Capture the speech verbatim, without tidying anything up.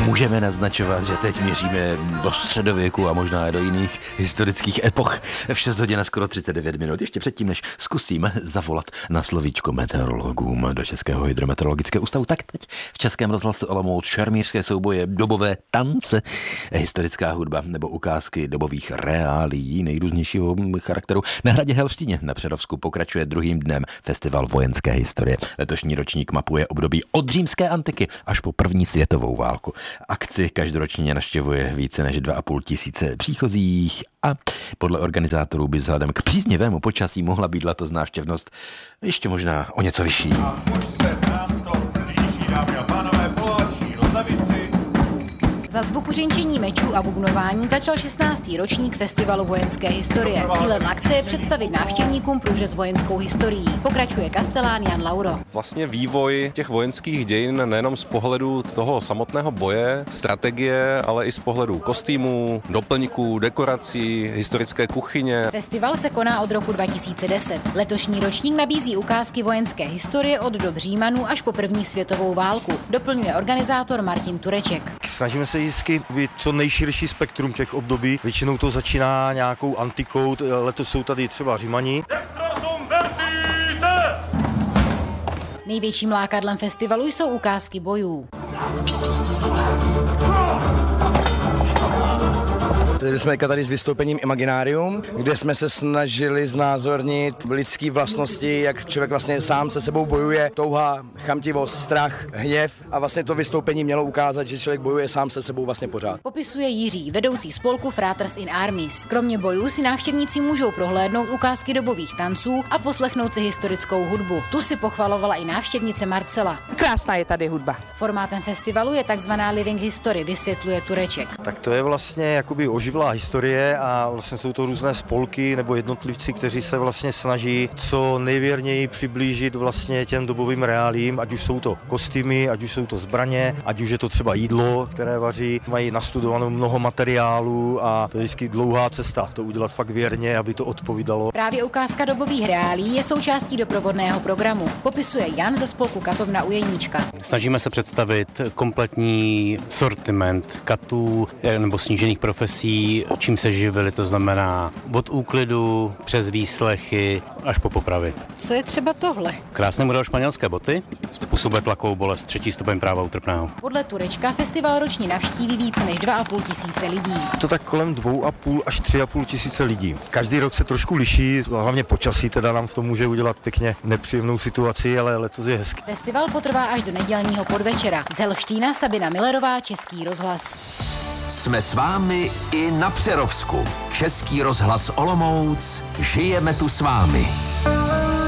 Můžeme naznačovat, že teď měříme do středověku a možná i do jiných historických epoch. V šest hodin a skoro třicet devět minut. Ještě předtím, než zkusíme zavolat na slovíčko meteorologům do Českého hydrometeorologického ústavu, tak teď v Českém rozhlase Olomouc šermířské souboje, dobové tance, historická hudba nebo ukázky dobových reálií nejrůznějšího charakteru. Na hradě Helštíně na Přerovsku pokračuje druhým dnem Festival vojenské historie. Letošní ročník mapuje období od římské antiky až po první světovou válku. Akci každoročně navštěvuje více než dva a půl tisíce příchozích a podle organizátorů by vzhledem k příznivému počasí mohla být letos návštěvnost ještě možná o něco vyšší. A už se nám to blíží, dámy a pánové, poláčí lavici. Za zvukuřenčení mečů a bubnování začal šestnáctý ročník Festivalu vojenské historie. Cílem akce je představit návštěvníkům průřez vojenskou historií. Pokračuje kastelán Jan Lauro. Vlastně vývoj těch vojenských dějin nejenom z pohledu toho samotného boje, strategie, ale i z pohledu kostýmů, doplňků, dekorací, historické kuchyně. Festival se koná od roku dva tisíce deset. Letošní ročník nabízí ukázky vojenské historie od dob Římanů až po první světovou válku. Doplňuje organizátor Martin Tureček. Snažíme se vždycky být co nejširší spektrum těch období. Většinou to začíná nějakou antikou, letos jsou tady třeba Římani. Největším lákadlem festivalu jsou ukázky bojů. Byli jsme tady s vystoupením Imaginarium, kde jsme se snažili znázornit lidské vlastnosti, jak člověk vlastně sám se sebou bojuje, touha, chamtivost, strach, hněv a vlastně to vystoupení mělo ukázat, že člověk bojuje sám se sebou vlastně pořád. Popisuje Jiří, vedoucí spolku Fratres in Armis. Kromě bojů si návštěvníci můžou prohlédnout ukázky dobových tanců a poslechnout si historickou hudbu. Tu si pochvalovala i návštěvnice Marcela. Krásná je tady hudba. Formátem festivalu je takzvaná Living History, vysvětluje Tureček. Tak to je vlastně jakoby oživlá historie a vlastně jsou to různé spolky nebo jednotlivci, kteří se vlastně snaží co nejvěrněji přiblížit vlastně těm dobovým reálím, ať už jsou to kostýmy, ať už jsou to zbraně, ať už je to třeba jídlo, které vaří, mají nastudovanou mnoho materiálů a to je vždycky dlouhá cesta, to udělat fakt věrně, aby to odpovídalo. Právě ukázka dobových reálí je součástí doprovodného programu. Popisuje Jan ze spolku Katovna u Jeníčka. Snažíme se představit kompletní sortiment katů nebo snížených profesí, čím se živili, to znamená od úklidu přes výslechy až po popravy. Co je třeba tohle? Krásný model španělské boty, způsobuje tlakovou bolest, třetí stupeň práva utrpného. Podle Turečka festival ročně navštíví více než dva a půl tisíce lidí. To tak kolem dvou a půl až tři a půl tisíce lidí. Každý rok se trošku liší, hlavně počasí teda nám v tom může udělat pěkně nepříjemnou situaci, ale letos je hezky. Festival potrvá až do nedělního podvečera. Z Helštína Sabina Millerová, Český rozhlas. Jsme s vámi i na Přerovsku. Český rozhlas Olomouc. Žijeme tu s vámi.